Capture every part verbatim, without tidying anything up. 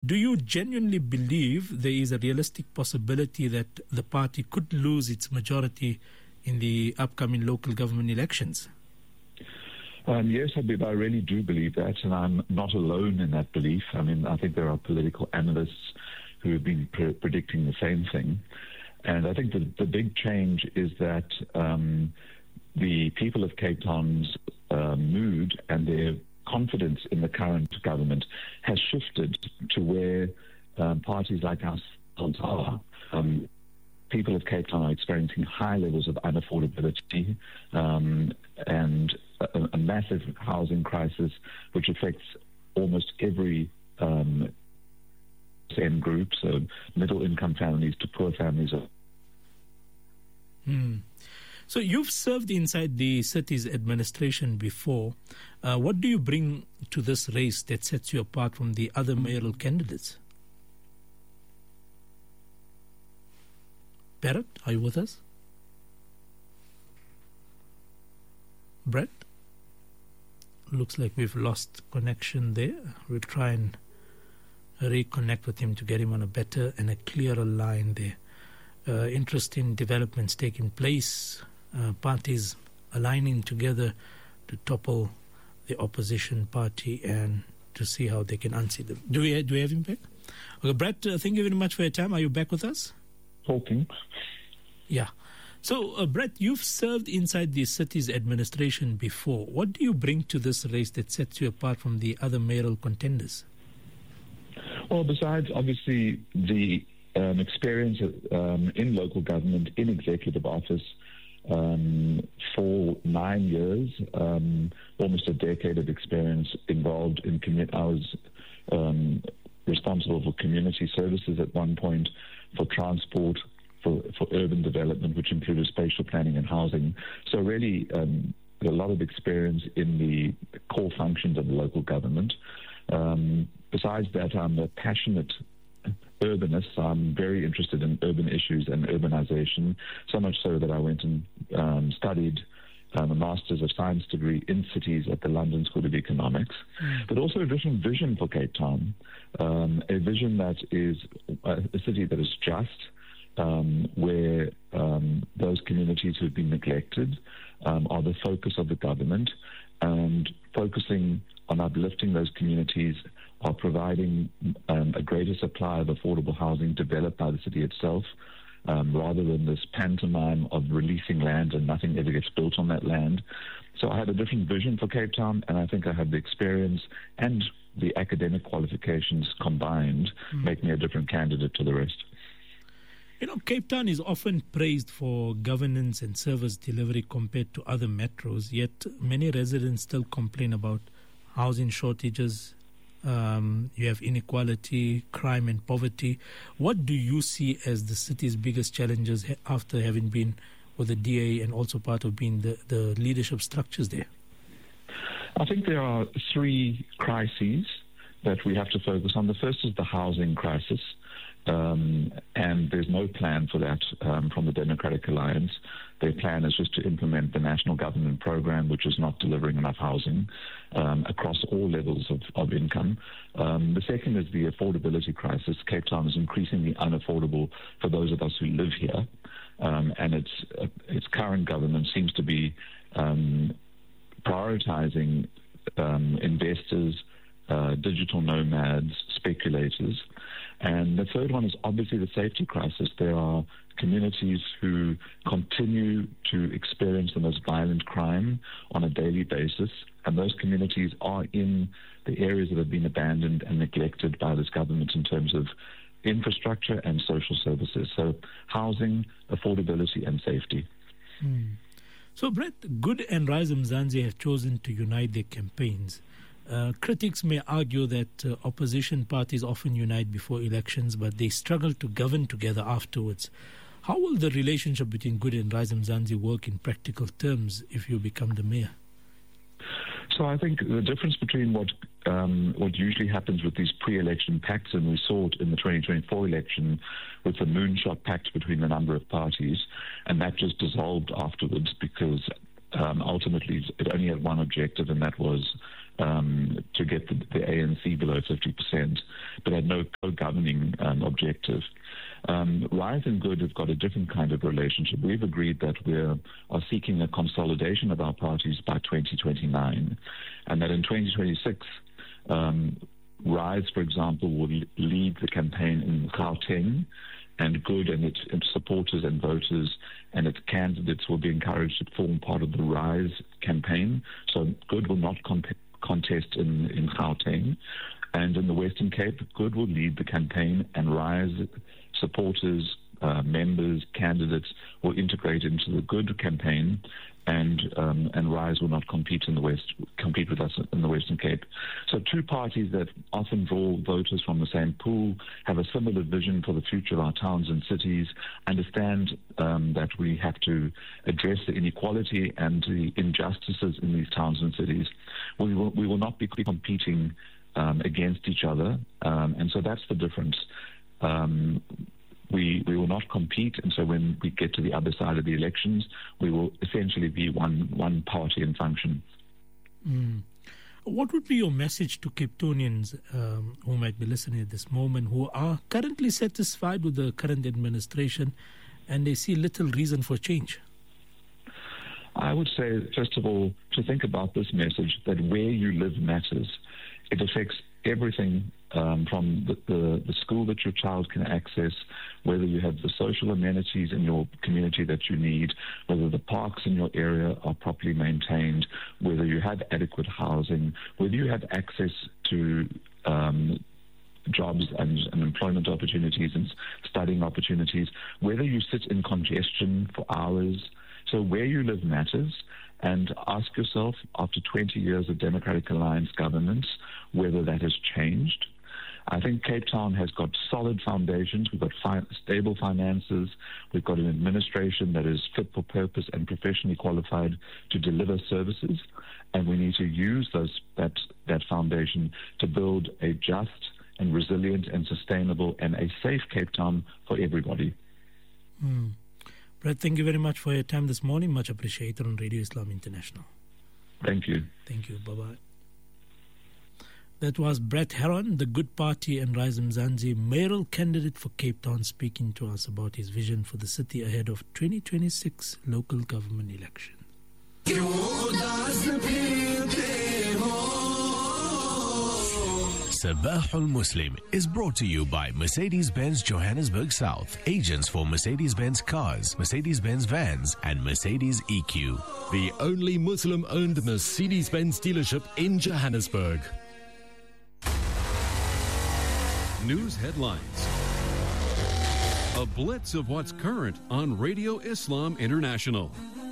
Do you genuinely believe there is a realistic possibility that the party could lose its majority in the upcoming local government elections? Um, yes, Habib, I really do believe that, and I'm not alone in that belief. I mean, I think there are political analysts who have been pre- predicting the same thing. And I think the, the big change is that um, the people of Cape Town's uh, mood and their confidence in the current government has shifted to where um, parties like ourselves are. Um, people of Cape Town are experiencing high levels of unaffordability um, and a, a massive housing crisis, which affects almost every um, same group, so middle-income families to poor families. Hmm. So you've served inside the city's administration before. Uh, what do you bring to this race that sets you apart from the other mayoral candidates? Barrett, are you with us? Brett? Looks like we've lost connection there. We'll try and reconnect with him to get him on a better and a clearer line there. Uh, interesting developments taking place. Uh, parties aligning together to topple the opposition party and to see how they can unseat them. Do we, do we have him back? Okay, Brett, uh, thank you very much for your time. Are you back with us? Talking. Yeah. So, uh, Brett, you've served inside the city's administration before. What do you bring to this race that sets you apart from the other mayoral contenders? Well, besides, obviously, the um, experience um, in local government, in executive office, um, for nine years, um, almost a decade of experience involved in community. I was um, responsible for community services at one point, for transport, for, for urban development, which included spatial planning and housing. So really, um, a lot of experience in the core functions of the local government. Um, besides that, I'm a passionate urbanist. I'm very interested in urban issues and urbanization, so much so that I went and um, studied um, a Master's of Science degree in cities at the London School of Economics, mm. but also a different vision for Cape Town, um, a vision that is a, a city that is just, um, where um, those communities who have been neglected um, are the focus of the government, and focusing on uplifting those communities, are providing um, a greater supply of affordable housing developed by the city itself, um, rather than this pantomime of releasing land and nothing ever gets built on that land. So I have a different vision for Cape Town, and I think I have the experience and the academic qualifications combined mm. make me a different candidate to the rest. You know, Cape Town is often praised for governance and service delivery compared to other metros, yet many residents still complain about housing shortages. Um, you have inequality, crime and poverty. What do you see as the city's biggest challenges after having been with the D A and also part of being the, the leadership structures there? I think there are three crises that we have to focus on. The first is the housing crisis. Um, and there's no plan for that um, from the Democratic Alliance. Their plan is just to implement the national government program, which is not delivering enough housing um, across all levels of, of income. Um, the second is the affordability crisis. Cape Town is increasingly unaffordable for those of us who live here, um, and its uh, its current government seems to be um, prioritizing um, investors, uh, digital nomads, speculators. And the third one is obviously the safety crisis. There are communities who continue to experience the most violent crime on a daily basis, and those communities are in the areas that have been abandoned and neglected by this government in terms of infrastructure and social services. So housing, affordability, and safety. Hmm. So, Brett, Good and Rise Mzansi have chosen to unite their campaigns. Uh, critics may argue that uh, opposition parties often unite before elections, but they struggle to govern together afterwards. How will the relationship between Good and Rise Mzansi work in practical terms if you become the mayor? So I think the difference between what um, what usually happens with these pre-election pacts, and we saw it in the twenty twenty-four election with the moonshot pact between a number of parties, and that just dissolved afterwards because um, ultimately it only had one objective, and that was um, to get the, the A N C below fifty percent, but had no co-governing um, objective. Um, Rise and Good have got a different kind of relationship. We've agreed that we are seeking a consolidation of our parties by twenty twenty-nine, and that in twenty twenty-six, um, Rise, for example, will lead the campaign in Gauteng, and Good and its, its supporters and voters and its candidates will be encouraged to form part of the Rise campaign. So Good will not comp- contest in, in Gauteng. And in the Western Cape, Good will lead the campaign, and Rise supporters, uh, members, candidates will integrate into the Good campaign, and um, and Rise will not compete in the West, compete with us in the Western Cape. So two parties that often draw voters from the same pool, have a similar vision for the future of our towns and cities, understand um, that we have to address the inequality and the injustices in these towns and cities. We will, we will not be competing um, against each other, um, and so that's the difference. Um, We we will not compete, and so when we get to the other side of the elections, we will essentially be one one party in function. Mm. What would be your message to Cape Townians um, who might be listening at this moment, who are currently satisfied with the current administration and they see little reason for change? I would say, first of all, to think about this message, that where you live matters. It affects everything um, from the, the, the school that your child can access, whether you have the social amenities in your community that you need, whether the parks in your area are properly maintained, whether you have adequate housing, whether you have access to um, jobs and, and employment opportunities and studying opportunities, whether you sit in congestion for hours. So where you live matters. And ask yourself, after twenty years of Democratic Alliance governance, whether that has changed. I think Cape Town has got solid foundations. We've got fi- stable finances. We've got an administration that is fit for purpose and professionally qualified to deliver services. And we need to use those that that foundation to build a just and resilient and sustainable and a safe Cape Town for everybody. Mm. Brett, thank you very much for your time this morning. Much appreciated on Radio Islam International. Thank you. Thank you. Bye-bye. That was Brett Heron, the Good Party and Rise Mzansi mayoral candidate for Cape Town, speaking to us about his vision for the city ahead of twenty twenty-six local government election. Sabahul Muslim is brought to you by Mercedes-Benz Johannesburg South, agents for Mercedes-Benz cars, Mercedes-Benz vans, and Mercedes E Q. The only Muslim-owned Mercedes-Benz dealership in Johannesburg. News headlines. A blitz of what's current on Radio Islam International.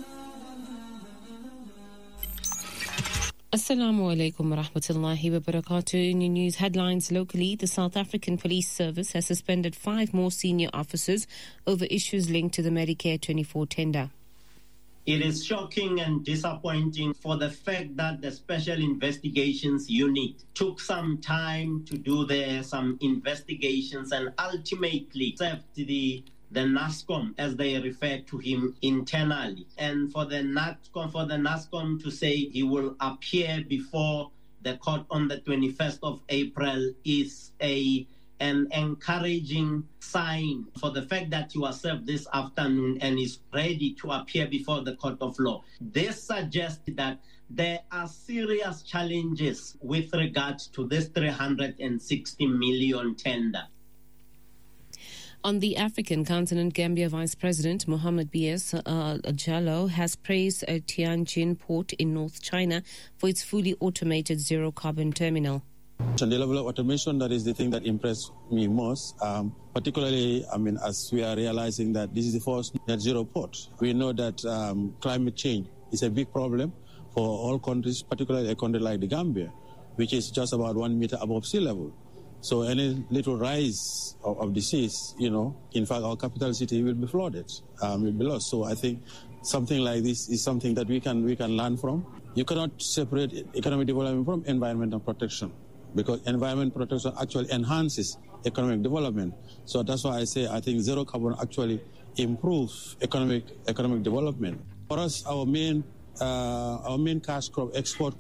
Assalamu alaikum wa rahmatullahi wa barakatuh. In your news headlines locally, the South African Police Service has suspended five more senior officers over issues linked to the Medicare twenty-four tender. It is shocking and disappointing for the fact that the Special Investigations Unit took some time to do their some investigations and ultimately served the the NASCOM, as they refer to him internally. And for the NASCOM, for the NASCOM to say he will appear before the court on the twenty-first of April is a an encouraging sign for the fact that he was served this afternoon and is ready to appear before the court of law. This suggests that there are serious challenges with regards to this three hundred sixty million tender. On the African continent, Gambia Vice President Mohamed B S Uh, Jallow has praised uh, Tianjin port in North China for its fully automated zero-carbon terminal. And the level of automation, that is the thing that impressed me most, um, particularly, I mean, as we are realizing that this is the first net zero port. We know that um, climate change is a big problem for all countries, particularly a country like the Gambia, which is just about one meter above sea level. So any little rise of, of the seas, you know, in fact, our capital city will be flooded, um, will be lost. So I think something like this is something that we can we can learn from. You cannot separate economic development from environmental protection, because environment protection actually enhances economic development. So that's why I say I think zero carbon actually improves economic economic development. For us, our main uh, our main cash crop, export crop,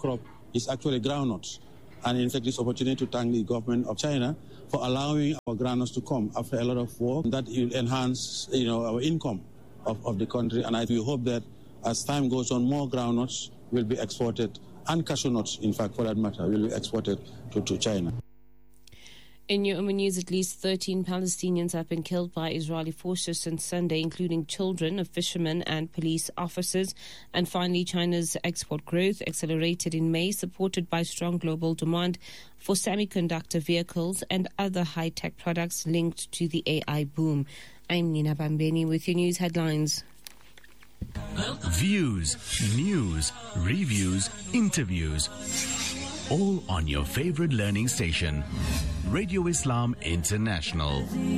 is actually groundnuts. And in fact, this opportunity to thank the government of China for allowing our groundnuts to come after a lot of work that will enhance, you know, our income of, of the country. And I we hope that as time goes on, more groundnuts will be exported, and cashew nuts, in fact, for that matter, will be exported to, to China. In your own news, at least thirteen Palestinians have been killed by Israeli forces since Sunday, including children of fishermen and police officers. And finally, China's export growth accelerated in May, supported by strong global demand for semiconductor vehicles and other high-tech products linked to the A I boom. I'm Nina Bambeni with your news headlines. Views, news, reviews, interviews. All on your favorite learning station, Radio Islam International.